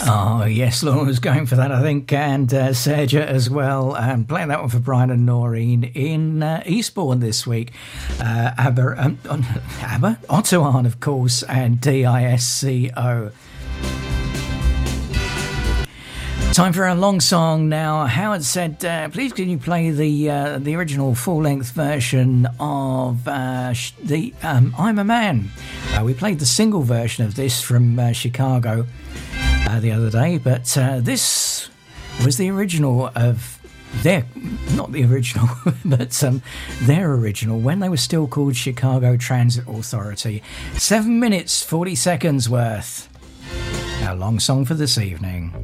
Oh, yes, Lorna was going for that, I think, and Serja as well. Playing that one for Brian and Noreen in Eastbourne this week. ABBA, Ottoan, of course, and DISCO. Time for a long song now. Howard said, please can you play the original full-length version of I'm a Man. We played the single version of this from Chicago the other day, but this was the original of their, not the original, but their original when they were still called Chicago Transit Authority. 7 minutes, 40 seconds worth. Our long song for this evening.